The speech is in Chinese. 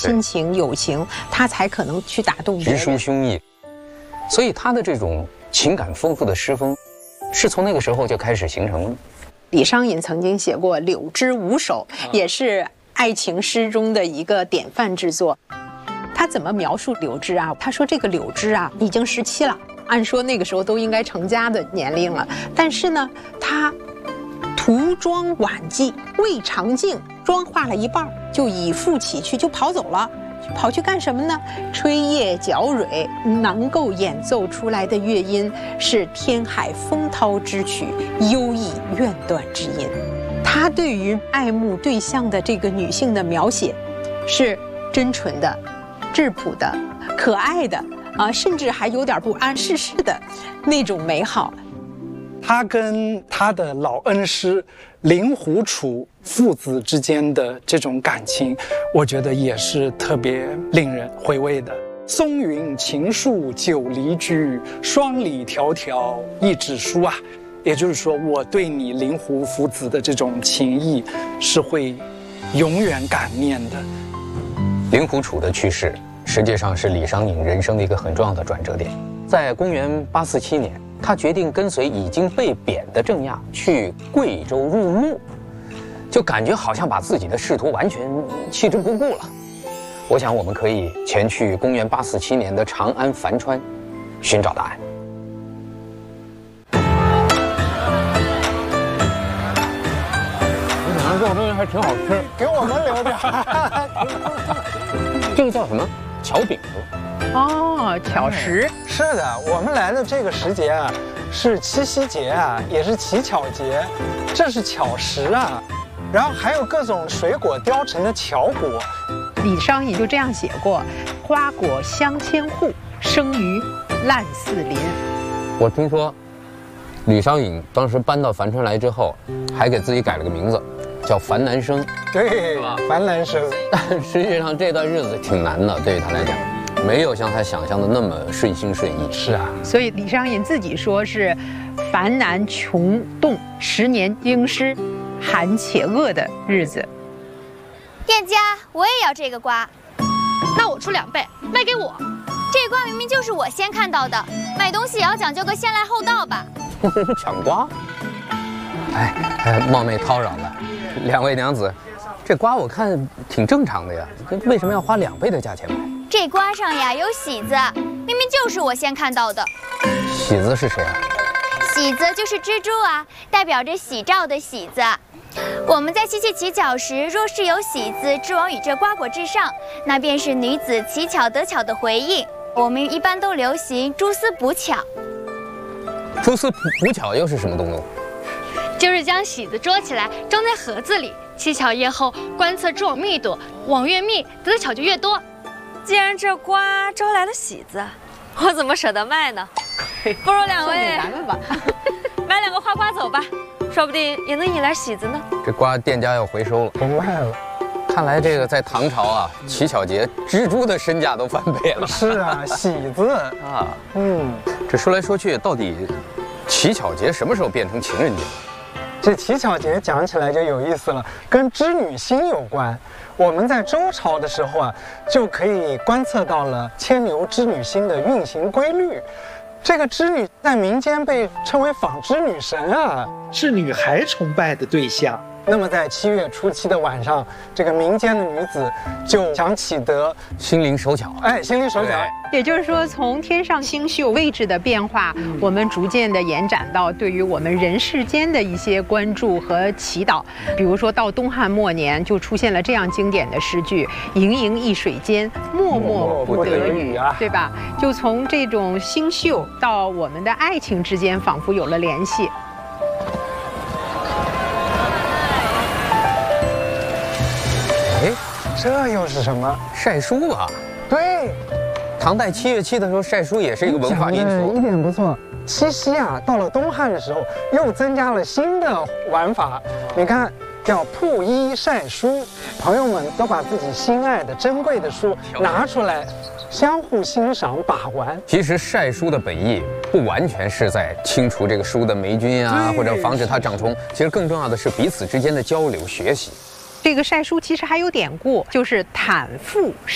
亲情、友情，他才可能去打动别人， 直抒胸臆。所以他的这种情感丰富的诗风，是从那个时候就开始形成的。 李商隐曾经写过《柳枝五首》，也是爱情诗中的一个典范之作。他怎么描述柳枝啊？他说这个柳枝啊，已经17了，按说那个时候都应该成家的年龄了，但是呢，他涂妆晚髻，未尝净，妆化了一半就以复起去，就跑走了。跑去干什么呢？吹叶绞蕊，能够演奏出来的乐音是天海风涛之曲，幽逸怨断之音。他对于爱慕对象的这个女性的描写，是真纯的、质朴的、可爱的甚至还有点不谙世事的那种美好。 他跟他的老恩师令狐楚父子之间的这种感情，我觉得也是特别令人回味的。松云情树久离居，双里迢迢一纸书啊。也就是说，我对你令狐父子的这种情谊是会永远感念的。 令狐楚的去世，实际上是李商隐人生的一个很重要的转折点。在公元847年，他决定跟随已经被贬的郑亚去贵州入穆，就感觉好像把自己的仕途完全弃之不顾了。我想我们可以前去公元847年的长安樊川，寻找答案。我想这肉东西还挺好吃， 给我们留点。 这个叫什么？巧饼子。 哦，巧食。 是的，我们来的这个时节啊，是七夕节啊，也是乞巧节，这是巧食啊。然后还有各种水果雕成的巧果。 李商隐就这样写过：花果香千户，生于烂似林。 我听说，李商隐当时搬到樊川来之后，还给自己改了个名字，叫樊南生。 对，樊南生。 但实际上这段日子挺难的，对于他来讲，没有像他想象的那么顺心顺意。 是啊， 所以李商隐自己说是樊南穷冻10年应诗，寒且饿的日子。 店家，我也要这个瓜。 那我出2倍，卖给我。 这瓜明明就是我先看到的，买东西也要讲究个先来后到吧。 抢瓜？冒昧叨扰了，2位娘子，这瓜我看挺正常的呀，为什么要花2倍的价钱买？ 这瓜上呀有喜字，明明就是我先看到的。 喜字是谁啊？ 喜字就是蜘蛛啊，代表着喜兆的喜字。我们在七夕乞巧时，若是有喜字之往与这瓜果至上，那便是女子乞巧得巧的回应。我们一般都流行蛛丝补巧。 蛛丝补巧又是什么东东？ 就是将喜字捉起来，装在盒子里。乞巧夜后，观测之网密度，网越密，得的巧就越多。 既然这瓜招来了喜字，我怎么舍得卖呢？不如2位咱们吧， 买2个花瓜走吧，说不定也能引来喜字呢。 这瓜店家要回收了， 不卖了。 看来这个在唐朝啊，乞巧节蜘蛛的身价都翻倍了。 是啊，喜字啊， 这说来说去，到底乞巧节什么时候变成情人节？ 这乞巧节讲起来就有意思了，跟织女星有关。我们在周朝的时候啊，就可以观测到了牵牛织女星的运行规律。这个织女在民间被称为纺织女神啊， 是女孩崇拜的对象。 那么在7月初7的晚上，这个民间的女子就想起得心灵手巧， 心灵手巧。 也就是说，从天上星宿位置的变化，我们逐渐的延展到对于我们人世间的一些关注和祈祷。比如说到东汉末年，就出现了这样经典的诗句：“盈盈一水间，脉脉不得语”，对吧？就从这种星宿到我们的爱情之间，仿佛有了联系。 这又是什么？ 晒书啊？ 对， 唐代7月7的时候晒书也是一个文化因素。 一点不错。七夕啊，到了东汉的时候，又增加了新的玩法。你看，叫铺衣晒书，朋友们都把自己心爱的珍贵的书拿出来，相互欣赏把玩。 其实晒书的本意不完全是在清除这个书的霉菌啊，或者防止它长虫，其实更重要的是彼此之间的交流学习。 这个晒书其实还有典故，就是坦腹